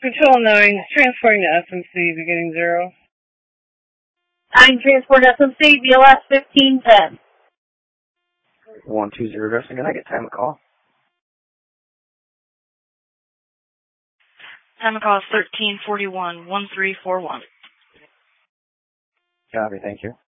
Control 9, transporting to SMC, beginning 0. I'm transport SMC, BLS 1510. 120 addressing, can I get time of call? Time of call is 1341, 1341. Copy, thank you.